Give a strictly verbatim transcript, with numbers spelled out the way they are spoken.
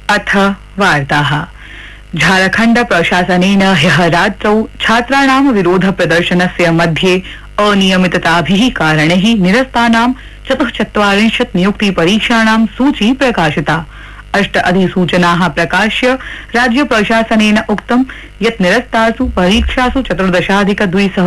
अथ वार्ताः। झारखण्ड प्रशासनेन ह्यः रात्रौ छात्राणां विरोध प्रदर्शनस्य मध्ये अनियमितताभिः कारणैः निरस्तानां चतुश्चत्वारिंशत् नियुक्ति परीक्षाणां सूची प्रकाशिता। अष्ट अधिसूचनाः प्रकाश्य राज्य प्रशासनेन उक्तं यत् निरस्तासु परीक्षासु चतुर्दशाधिक द्विसहस्र